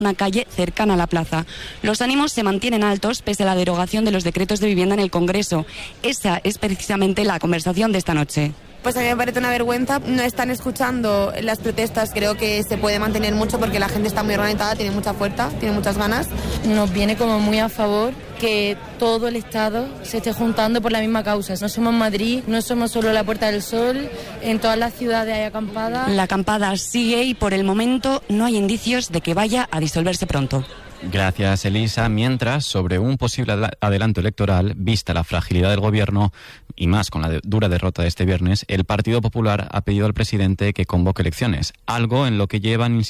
una calle cercana a la plaza. Los ánimos se mantienen altos pese a la derogación de los decretos de vivienda en el Congreso. Esa es precisamente la conversación de esta noche. Pues a mí me parece una vergüenza, no están escuchando las protestas, creo que se puede mantener mucho porque la gente está muy organizada, tiene mucha fuerza, tiene muchas ganas. Nos viene como muy a favor que todo el Estado se esté juntando por la misma causa. No somos Madrid, no somos solo la Puerta del Sol, en todas las ciudades hay acampada. La acampada sigue y por el momento no hay indicios de que vaya a disolverse pronto. Gracias, Elisa. Mientras, sobre un posible adelanto electoral, vista la fragilidad del gobierno y más con la dura derrota de este viernes, el Partido Popular ha pedido al presidente que convoque elecciones, algo en lo que llevan